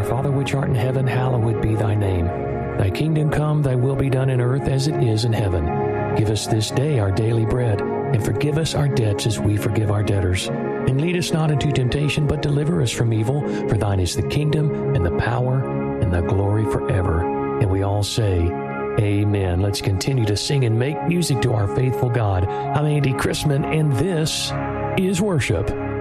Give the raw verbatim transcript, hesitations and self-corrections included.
Our Father which art in heaven, hallowed be thy name. Thy kingdom come, thy will be done in earth as it is in heaven. Give us this day our daily bread, and forgive us our debts as we forgive our debtors. And lead us not into temptation, but deliver us from evil. For thine is the kingdom, and the power, and the glory forever. And we all say, Amen. Let's continue to sing and make music to our faithful God. I'm Andy Chrisman, and this is Worship.